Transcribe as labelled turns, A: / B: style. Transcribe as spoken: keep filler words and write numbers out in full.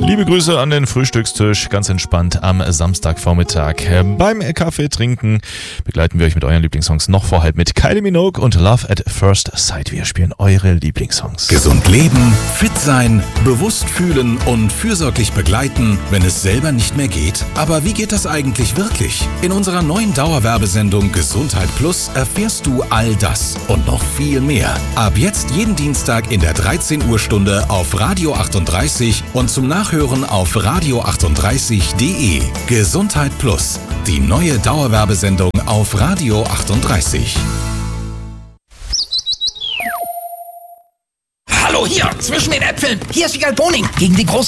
A: Liebe Grüße an den Frühstückstisch, ganz entspannt am Samstagvormittag. Beim Kaffee trinken begleiten wir euch mit euren Lieblingssongs noch vor halb mit Kylie Minogue und Love at First Sight. Wir spielen eure Lieblingssongs.
B: Gesund leben, fit sein, bewusst fühlen und fürsorglich begleiten, wenn es selber nicht mehr geht. Aber wie geht das eigentlich wirklich? In unserer neuen Dauerwerbesendung Gesundheit Plus erfährst du all das und noch viel mehr. Ab jetzt jeden Dienstag in der dreizehn Uhr Stunde auf Radio achtunddreißig und zum Nachhören auf radio achtunddreißig punkt de. Gesundheit Plus, die neue Dauerwerbesendung auf Radio achtunddreißig.
C: Hallo, hier, zwischen den Äpfeln. Hier ist Wiegald Boning gegen die große